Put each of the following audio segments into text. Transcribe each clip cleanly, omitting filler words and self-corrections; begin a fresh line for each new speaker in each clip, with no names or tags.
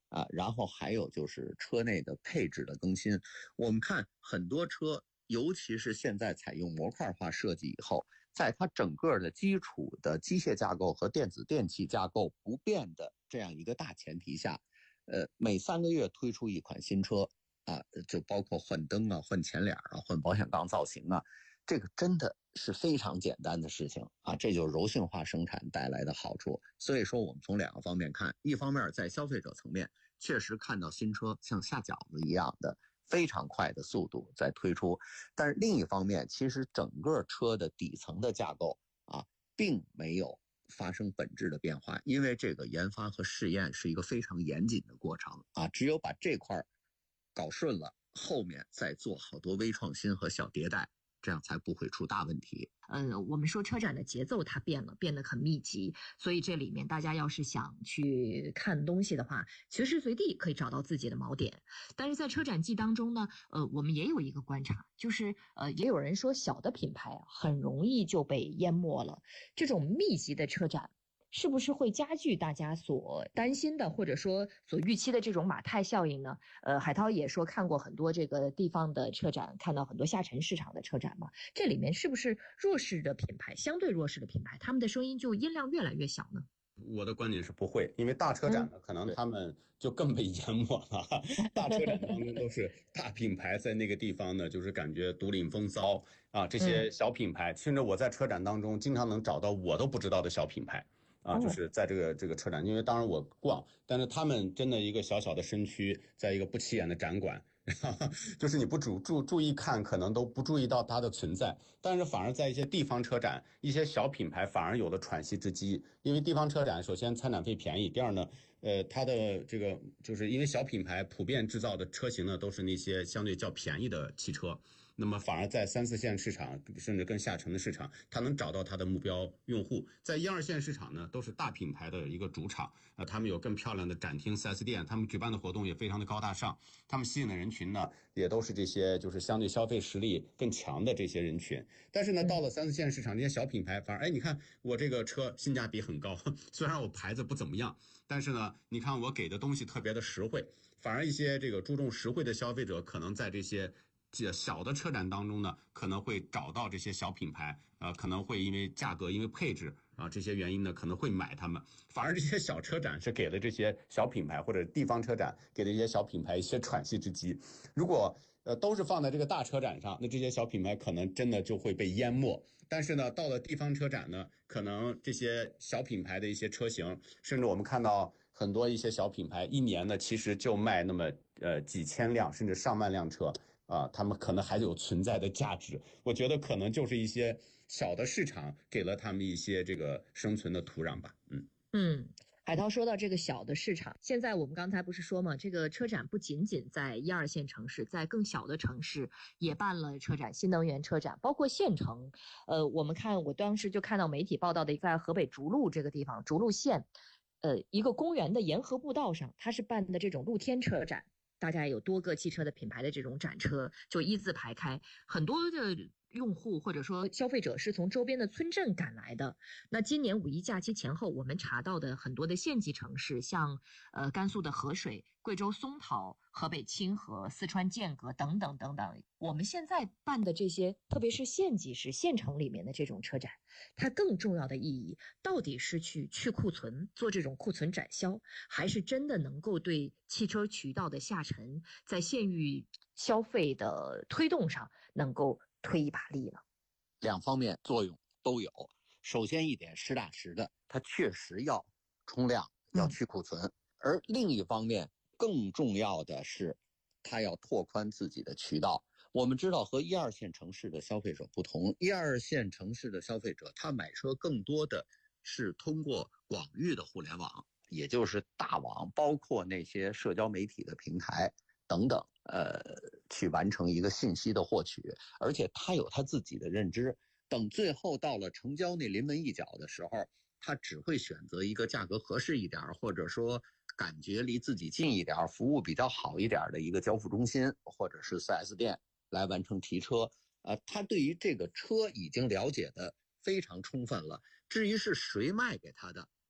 然后还有就是车内的配置的更新。我们看很多车，尤其是现在采用模块化设计以后，在它整个的基础的机械架构和电子电气架构不变的这样一个大前提下，每3个月推出一款新车就包括换灯啊、换前脸啊、换保险杠造型啊，这个真的是非常简单的事情这就是柔性化生产带来的好处。所以说我们从2个方面看，一方面在消费者层面确实看到新车像下饺子一样的非常快的速度在推出，但是另一方面其实整个车的底层的架构并没有发生本质的变化，因为这个研发和试验是一个非常严谨的过程只有把这块搞顺了，后面再做好多微创新和小迭代，这样才不会出大问题。
我们说车展的节奏它变了，变得很密集，所以这里面大家要是想去看东西的话，随时随地可以找到自己的锚点。但是在车展季当中呢，我们也有一个观察，就是也有人说小的品牌很容易就被淹没了。这种密集的车展是不是会加剧大家所担心的或者说所预期的这种马太效应呢？海涛也说看过很多这个地方的车展，看到很多下沉市场的车展嘛，这里面是不是弱势的品牌，相对弱势的品牌，他们的声音就音量越来越小呢？
我的观点是不会，因为大车展呢，可能他们就更被淹没了。大车展当中都是大品牌在那个地方呢，就是感觉独领风骚这些小品牌，甚至我在车展当中经常能找到我都不知道的小品牌。就是在这个车展，因为当然我逛，但是他们真的一个小小的身躯，在一个不起眼的展馆，就是你不注意看，可能都不注意到它的存在。但是反而在一些地方车展，一些小品牌反而有了喘息之机，因为地方车展首先参展费便宜，第二呢，它的这个就是因为小品牌普遍制造的车型呢，都是那些相对较便宜的汽车。那么反而在3、4线市场，甚至更下沉的市场，它能找到它的目标用户。在1、2线市场呢，都是大品牌的一个主场，他们有更漂亮的展厅 4S 店，他们举办的活动也非常的高大上，他们吸引的人群呢，也都是这些就是相对消费实力更强的这些人群。但是呢，到了3、4线市场，这些小品牌反而，你看我这个车性价比很高，虽然我牌子不怎么样，但是呢，你看我给的东西特别的实惠，反而一些这个注重实惠的消费者，可能在这些小的车展当中呢，可能会找到这些小品牌，可能会因为价格、因为配置这些原因呢，可能会买他们。反而这些小车展是给了这些小品牌或者地方车展，给了一些小品牌一些喘息之机。如果都是放在这个大车展上，那这些小品牌可能真的就会被淹没。但是呢，到了地方车展呢，可能这些小品牌的一些车型，甚至我们看到很多一些小品牌一年呢，其实就卖那么几千辆甚至上万辆车。他们可能还有存在的价值，我觉得可能就是一些小的市场给了他们一些这个生存的土壤吧。
海涛说到这个小的市场，现在我们刚才不是说嘛，这个车展不仅仅在1、2线城市，在更小的城市也办了车展，新能源车展，包括县城。我当时就看到媒体报道的，在河北逐鹿这个地方，逐鹿县，一个公园的沿河步道上，它是办的这种露天车展。大家有多个汽车的品牌的这种展车就一字排开，很多的用户或者说消费者是从周边的村镇赶来的。那今年5一假期前后，我们查到的很多的县级城市，像甘肃的合水、贵州松桃、河北清河、四川剑阁等等等等，我们现在办的这些，特别是县级市、县城里面的这种车展，它更重要的意义到底是去库存，做这种库存展销，还是真的能够对汽车渠道的下沉，在县域消费的推动上能够推一把力呢
？2方面作用都有。首先一点，实打实的，它确实要冲量，要去库存。而另一方面，更重要的是，它要拓宽自己的渠道。我们知道和1、2线城市的消费者不同，1、2线城市的消费者，他买车更多的是通过广域的互联网，也就是大网，包括那些社交媒体的平台等等，去完成一个信息的获取，而且他有他自己的认知。等最后到了成交那临门一脚的时候，他只会选择一个价格合适一点，或者说感觉离自己近一点，服务比较好一点的一个交付中心或者是 4S 店来完成提车。他对于这个车已经了解的非常充分了，至于是谁卖给他的，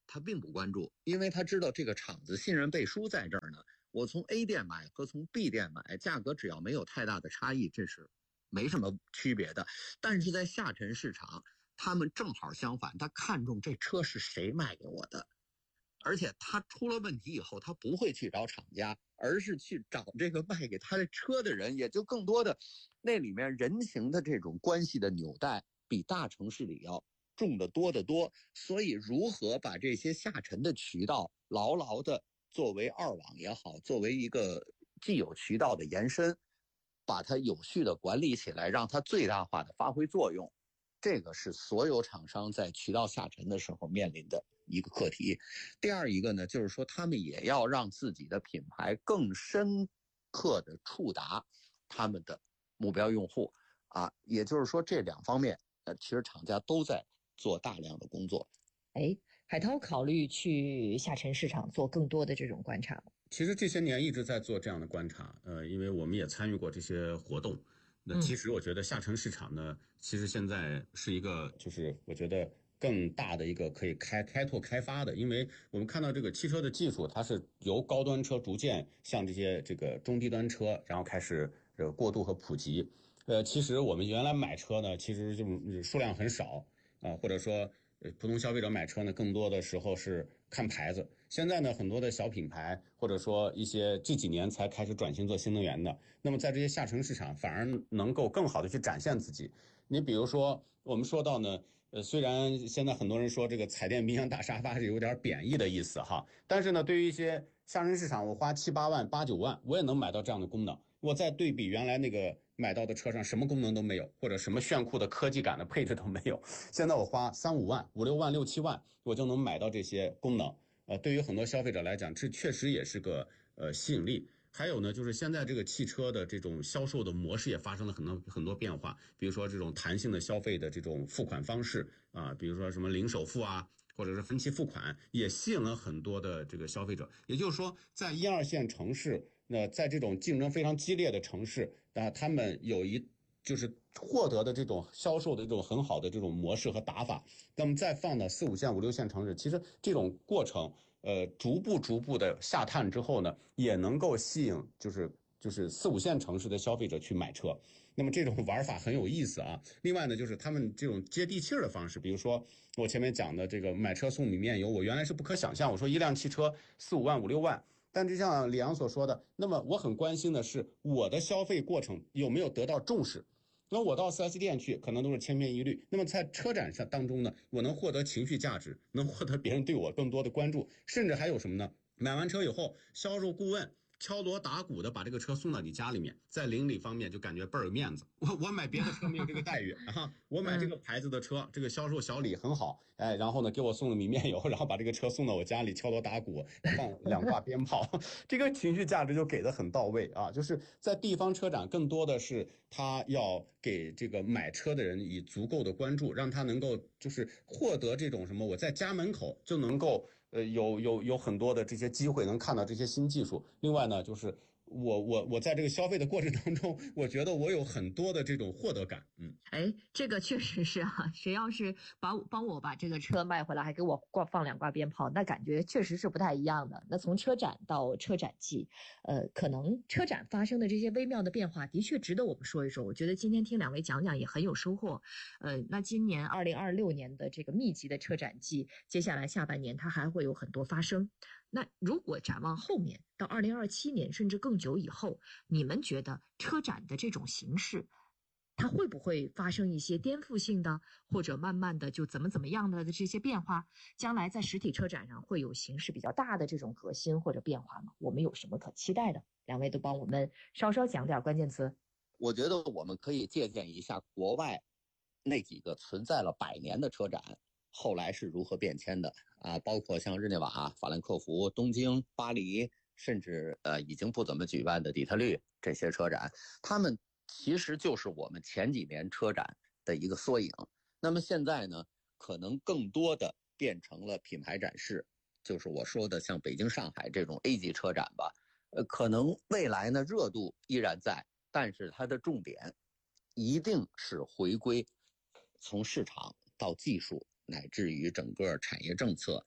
他并不关注，因为他知道这个厂子信任背书在这儿呢。我从 A 店买和从 B 店买，价格只要没有太大的差异，这是没什么区别的。但是在下沉市场，他们正好相反，他看中这车是谁卖给我的，而且他出了问题以后，他不会去找厂家，而是去找这个卖给他的车的人，也就更多的那里面人情的这种关系的纽带，比大城市里要重得多得多。所以如何把这些下沉的渠道牢牢的作为二网也好，作为一个既有渠道的延伸，把它有序的管理起来，让它最大化的发挥作用，这个是所有厂商在渠道下沉的时候面临的一个课题。第二一个呢，就是说他们也要让自己的品牌更深刻的触达他们的目标用户啊，也就是说这两方面，其实厂家都在做大量的工作。
海涛考虑去下沉市场做更多的这种观察吗？
其实这些年一直在做这样的观察，因为我们也参与过这些活动。那其实我觉得下沉市场呢，其实现在是一个，就是我觉得更大的一个可以开拓开发的，因为我们看到这个汽车的技术，它是由高端车逐渐向这个中低端车，然后开始过渡和普及。其实我们原来买车呢，其实就数量很少啊，或者说普通消费者买车呢，更多的时候是看牌子。现在呢，很多的小品牌或者说一些这几年才开始转型做新能源的，那么在这些下沉市场反而能够更好的去展现自己。你比如说，我们说到呢，虽然现在很多人说这个彩电、冰箱、大沙发是有点贬义的意思哈，但是呢，对于一些下沉市场，我花7、8万、8、9万，我也能买到这样的功能。我再对比原来那个买到的车上什么功能都没有，或者什么炫酷的科技感的配置都没有，现在我花3、5万、5、6万、6、7万，我就能买到这些功能。对于很多消费者来讲，这确实也是个吸引力。还有呢，就是现在这个汽车的这种销售的模式也发生了很多变化，比如说这种弹性的消费的这种付款方式啊，比如说什么零首付啊，或者是分期付款，也吸引了很多的这个消费者。也就是说，在1、2线城市，那在这种竞争非常激烈的城市，他们就是获得的这种销售的这种很好的这种模式和打法，那么再放到4、5线、5、6线城市，其实这种过程，逐步的下探之后呢，也能够吸引就是4、5线城市的消费者去买车。那么这种玩法很有意思啊。另外呢，就是他们这种接地气儿的方式，比如说我前面讲的这个买车送米面油，我原来是不可想象，我说一辆汽车4、5万、5、6万。但就像李阳所说的，那么我很关心的是我的消费过程有没有得到重视。那我到 4S 店去，可能都是千篇一律。那么在车展上当中呢，我能获得情绪价值，能获得别人对我更多的关注，甚至还有什么呢？买完车以后，销售顾问敲锣打鼓的把这个车送到你家里面，在邻里方面就感觉倍儿有面子。我买别的车没有这个待遇啊，我买这个牌子的车，这个销售小李很好，哎，然后呢给我送了米面油，然后把这个车送到我家里，敲锣打鼓，放2挂鞭炮，这个情绪价值就给的很到位啊。就是在地方车展，更多的是他要给这个买车的人以足够的关注，让他能够就是获得这种什么，我在家门口就能够。有很多的这些机会能看到这些新技术。另外呢，就是我在这个消费的过程当中，我觉得我有很多的这种获得感。
这个确实是啊，谁要是帮我把这个车卖回来，还给我放2挂鞭炮，那感觉确实是不太一样的。那从车展到车展季，可能车展发生的这些微妙的变化，的确值得我们说一说。我觉得今天听2位讲讲也很有收获。那今年2026年的这个密集的车展季，接下来下半年它还会有很多发生。那如果展望后面到2027年甚至更久以后，你们觉得车展的这种形式，它会不会发生一些颠覆性的，或者慢慢的就怎么样的这些变化？将来在实体车展上会有形式比较大的这种革新或者变化吗？我们有什么可期待的？2位都帮我们稍稍讲点关键词。
我觉得我们可以借鉴一下国外那几个存在了100年的车展，后来是如何变迁的啊？包括像日内瓦、法兰克福、东京、巴黎，甚至已经不怎么举办的底特律这些车展，他们其实就是我们前几年车展的一个缩影。那么现在呢，可能更多的变成了品牌展示，就是我说的像北京、上海这种 A 级车展吧。可能未来呢热度依然在，但是它的重点一定是回归从市场到技术，乃至于整个产业政策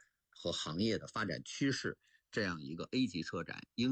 和行业的发展趋势这样一个 A 级车展。